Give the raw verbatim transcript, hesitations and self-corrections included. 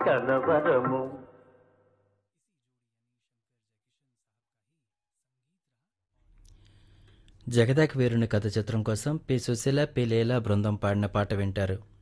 కలవరము. జగదాక వీరుని కథ చిత్రం కోసం పి సుశీల, పి లీలా బృందం పాడిన పాట వింటారు.